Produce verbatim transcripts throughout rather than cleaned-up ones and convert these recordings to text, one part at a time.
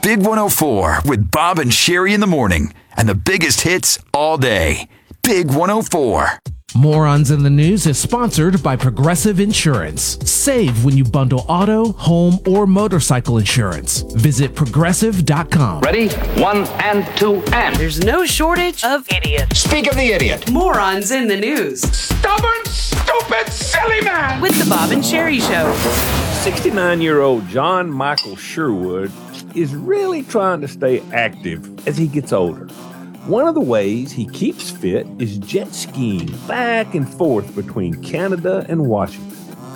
Big one oh four with Bob and Sherry in the morning. And the biggest hits all day. Big one oh four. Morons in the News is sponsored by Progressive Insurance. Save when you bundle auto, home, or motorcycle insurance. Visit progressive dot com. Ready? One and two and. There's no shortage of idiots. Speak of the idiot. Morons in the News. Stubborn, stupid, silly man. With the Bob and Sherry Show. sixty-nine-year-old John Michael Sherwood is really trying to stay active as he gets older. One of the ways he keeps fit is jet skiing back and forth between Canada and Washington.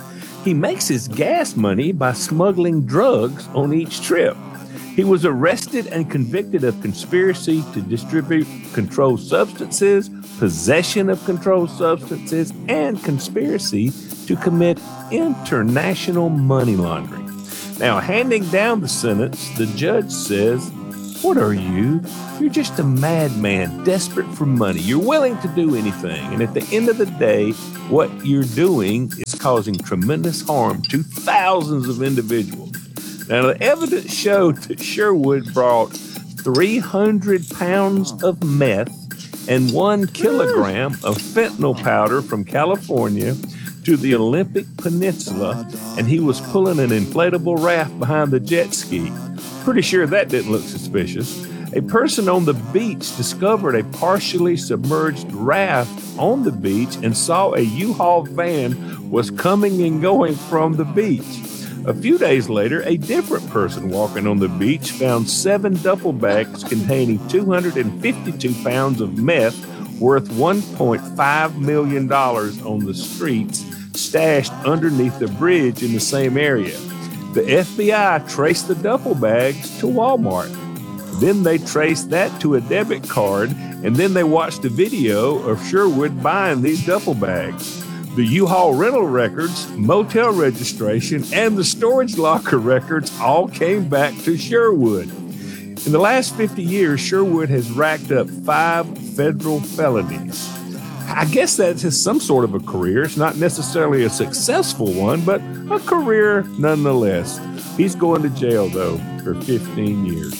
He makes his gas money by smuggling drugs on each trip. He was arrested and convicted of conspiracy to distribute controlled substances, possession of controlled substances, and conspiracy to commit international money laundering. Now, handing down the sentence, the judge says, "What are you? You're just a madman, desperate for money. You're willing to do anything. And at the end of the day, what you're doing is causing tremendous harm to thousands of individuals." Now, the evidence showed that Sherwood brought three hundred pounds of meth and one kilogram of fentanyl powder from California to the Olympic Peninsula, and he was pulling an inflatable raft behind the jet ski. Pretty sure that didn't look suspicious. A person on the beach discovered a partially submerged raft on the beach and saw a U-Haul van was coming and going from the beach. A few days later, a different person walking on the beach found seven duffel bags containing two hundred fifty-two pounds of meth worth one point five million dollars on the streets, stashed underneath the bridge in the same area. The F B I traced the duffel bags to Walmart. Then they traced that to a debit card, and then they watched a video of Sherwood buying these duffel bags. The U-Haul rental records, motel registration, and the storage locker records all came back to Sherwood. In the last fifty years, Sherwood has racked up five federal felonies. I guess that's some sort of a career. It's not necessarily a successful one, but a career nonetheless. He's going to jail, though, for fifteen years.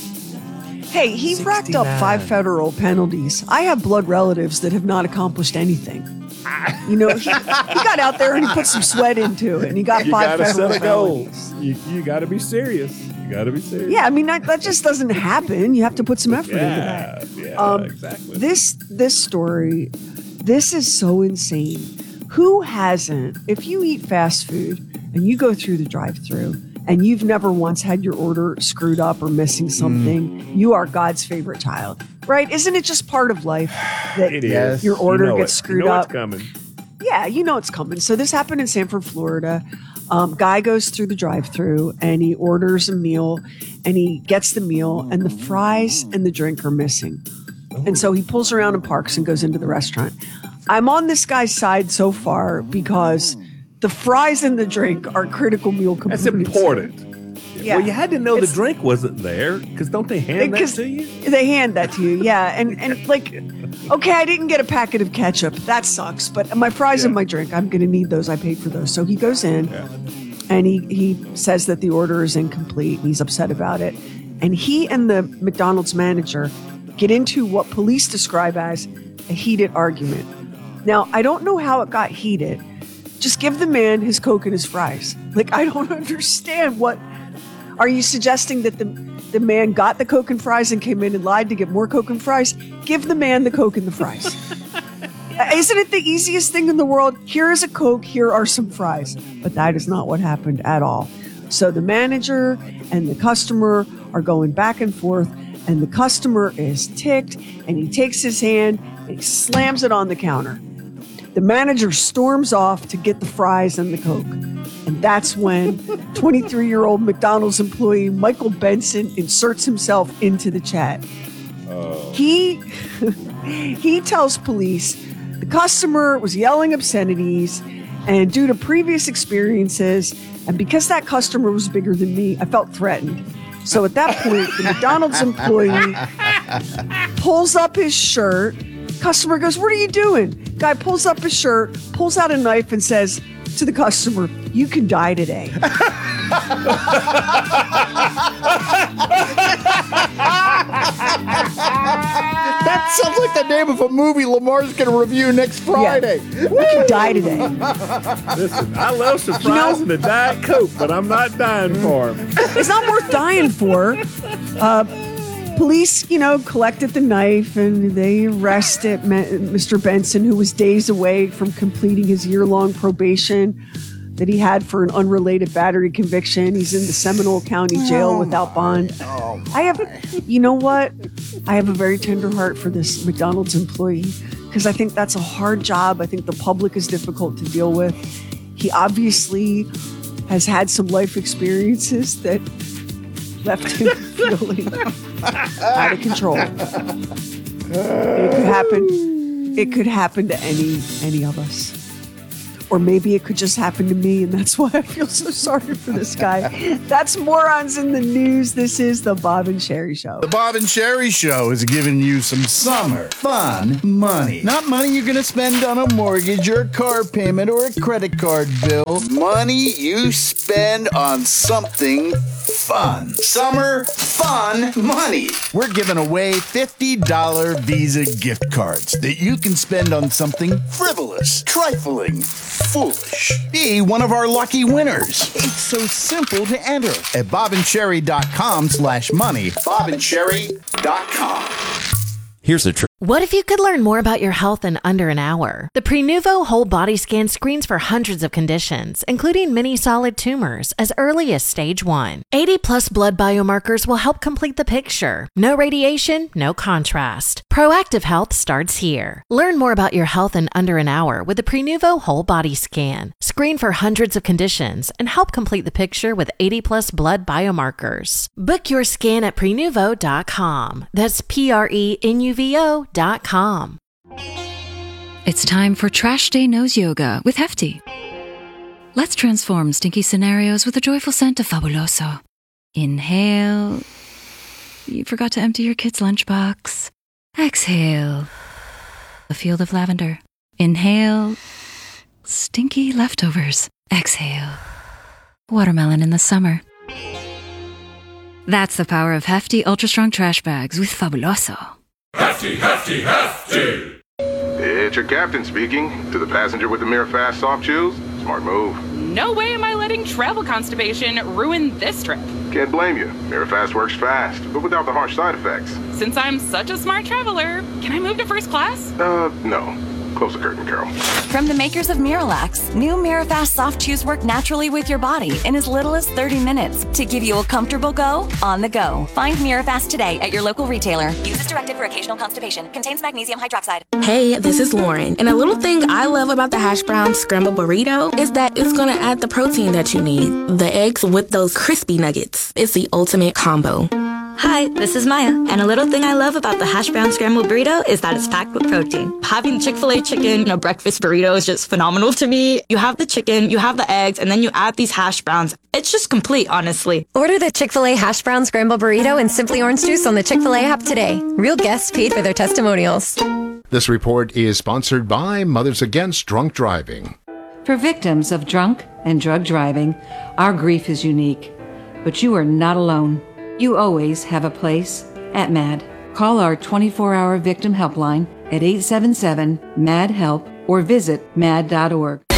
Hey, he racked up five federal penalties. I have blood relatives that have not accomplished anything. You know, he, he got out there and he put some sweat into it, and he got you five gotta federal set a penalties. goal. You, you got to be serious. You got to be serious. Yeah, I mean, that, that just doesn't happen. You have to put some effort yeah, into that. Yeah, um, exactly. This, this story, this is so insane. Who hasn't, if you eat fast food and you go through the drive-thru and you've never once had your order screwed up or missing something, mm. you are God's favorite child, right? Isn't it just part of life that it is. your order you know gets it. screwed you know up? It's coming. Yeah, you know it's coming. So this happened in Sanford, Florida. Um, guy goes through the drive-thru and he orders a meal, and he gets the meal, and the fries and the drink are missing. And so he pulls around and parks and goes into the restaurant. I'm on this guy's side so far because the fries and the drink are critical meal components. That's important. Yeah. Well, you had to know It's- the drink wasn't there, because don't they hand that Because to you? They hand that to you, yeah. And and like, okay, I didn't get a packet of ketchup. That sucks. But my fries Yeah. and my drink, I'm going to need those. I paid for those. So he goes in Yeah. and he, he says that the order is incomplete. And he's upset about it. And he and the McDonald's manager get into what police describe as a heated argument. Now, I don't know how it got heated. Just give the man his Coke and his fries. Like, I don't understand what... Are you suggesting that the the man got the Coke and fries and came in and lied to get more Coke and fries? Give the man the Coke and the fries. Isn't it the easiest thing in the world? Here is a Coke, here are some fries. But that is not what happened at all. So the manager and the customer are going back and forth, and the customer is ticked, and he takes his hand and he slams it on the counter. The manager storms off to get the fries and the Coke. And that's when twenty-three-year-old McDonald's employee Michael Benson inserts himself into the chat. Oh. He he tells police the customer was yelling obscenities, and due to previous experiences, and because that customer was bigger than me, I felt threatened. So at that point, the McDonald's employee pulls up his shirt. Customer goes, "What are you doing?" Guy pulls up his shirt, pulls out a knife, and says to the customer, "You can die today." movie Lamar's going to review next Friday. Yeah. We could die today. Listen, I love surprising the Diet Coke, but I'm not dying for him. It's not worth dying for. Uh, police, you know, collected the knife and they arrested Mister Benson, who was days away from completing his year-long probation that he had for an unrelated battery conviction. He's in the Seminole County Jail oh without bond. Oh I have, you know what? I have a very tender heart for this McDonald's employee because I think that's a hard job. I think the public is difficult to deal with. He obviously has had some life experiences that left him feeling out of control. And it could happen. It could happen to any any of us. Or maybe it could just happen to me, and that's why I feel so sorry for this guy. That's Morons in the News. This is the Bob and Sherry Show. The Bob and Sherry Show is giving you some summer fun money. Not money you're going to spend on a mortgage or a car payment or a credit card bill. Money you spend on something fun. Summer fun money. We're giving away fifty dollars Visa gift cards that you can spend on something frivolous, trifling, foolish. Be one of our lucky winners. It's so simple to enter at bobandcherry.com slash money. bobandcherry dot com. Here's the trick. What if you could learn more about your health in under an hour? The Prenuvo Whole Body Scan screens for hundreds of conditions, including many solid tumors, as early as stage one. eighty plus blood biomarkers will help complete the picture. No radiation, no contrast. Proactive health starts here. Learn more about your health in under an hour with the Prenuvo Whole Body Scan. Screen for hundreds of conditions and help complete the picture with eighty plus blood biomarkers. Book your scan at prenuvo dot com. That's P R E N U V O dot com. It's time for Trash Day Nose Yoga with Hefty. Let's transform stinky scenarios with a joyful scent of Fabuloso. Inhale. You forgot to empty your kid's lunchbox. Exhale. A field of lavender. Inhale. Stinky leftovers. Exhale. Watermelon in the summer. That's the power of Hefty Ultra Strong Trash Bags with Fabuloso. Hefty, hefty, hefty! It's your captain speaking. To the passenger with the Mirror Fast soft chews, smart move. No way am I letting travel constipation ruin this trip. Can't blame you. Mirror Fast works fast, but without the harsh side effects. Since I'm such a smart traveler, can I move to first class? Uh, no. Close the curtain, Carol. From the makers of Miralax, new Mirafast soft chews work naturally with your body in as little as thirty minutes to give you a comfortable go on the go. Find Mirafast today at your local retailer. Use as directed for occasional constipation. Contains magnesium hydroxide. Hey, this is Lauren, and a little thing I love about the hash brown scrambled burrito is that it's gonna add the protein that you need. The eggs with those crispy nuggets. It's the ultimate combo. Hi, this is Maya, and a little thing I love about the hash brown scrambled burrito is that it's packed with protein. Having Chick-fil-A chicken in a breakfast burrito is just phenomenal to me. You have the chicken, you have the eggs, and then you add these hash browns. It's just complete, honestly. Order the Chick-fil-A hash brown scrambled burrito and Simply Orange Juice on the Chick-fil-A app today. Real guests paid for their testimonials. This report is sponsored by Mothers Against Drunk Driving. For victims of drunk and drug driving, our grief is unique, but you are not alone. You always have a place at MAD. Call our twenty-four hour victim helpline at eight seven seven, M A D, HELP or visit mad dot org.